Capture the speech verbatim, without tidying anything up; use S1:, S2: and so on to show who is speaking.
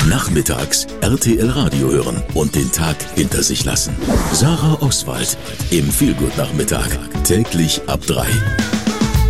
S1: Nachmittags R T L Radio hören und den Tag hinter sich lassen. Sarah Oswald im Feelgood Nachmittag. Täglich ab drei.